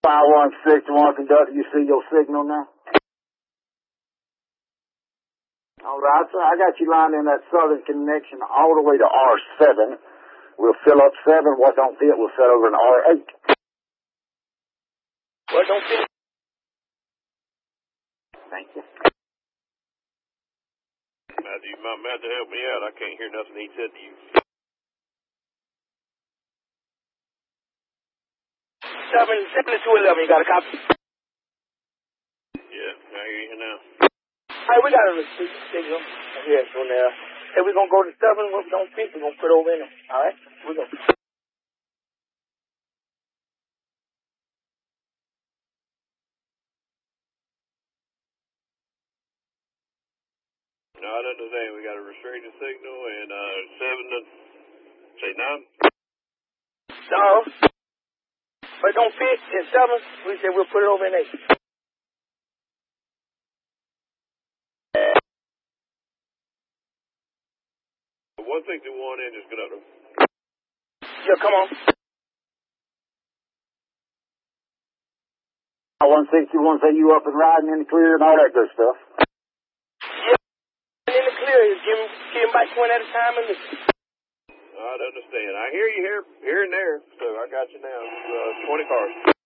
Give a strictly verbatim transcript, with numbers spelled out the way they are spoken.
five one six one conductor, you see your signal now? All right, so I got you lined in that southern connection all the way to R seven. We'll fill up seven. What don't fit, we'll set over in R eight. What don't fit? Thank you. Matthew, you might have to help me out. I can't hear nothing he said to you. Seven, seven to eleven, you got a copy? Yeah, I hear you now. All right, we got a receipt signal here from there. Hey, we're going to go to seven. What we don't fit, we're going to put over in them. All right? We're going to. No, I don't understand. We got a restricted signal and uh, seven to, say nine? No. But don't fit in seven. We said we'll put it over in eight. one sixty-one in is good. Yeah, come on. one sixty-one say you up and riding in the clear and all that good stuff. Yeah, in the clear. Give him, give him back one at a time and listen. I understand. I hear you here, here and there, so I got you now. Uh, twenty cars.